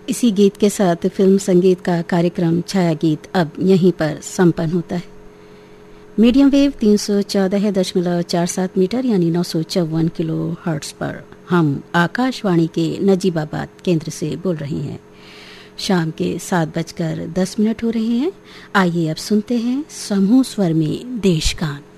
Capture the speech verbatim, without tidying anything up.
इसी गीत के साथ फिल्म संगीत का कार्यक्रम छाया गीत अब यहीं पर संपन्न होता है। मीडियम वेव तीन सौ चौदह दशमलव चार सात मीटर यानी नौ सौ चौवन किलो हर्ट्ज पर हम आकाशवाणी के नजीबाबाद केंद्र से बोल रहे हैं। शाम के सात बजकर दस मिनट हो रहे हैं। आइए अब सुनते हैं समूह स्वर में देशगान।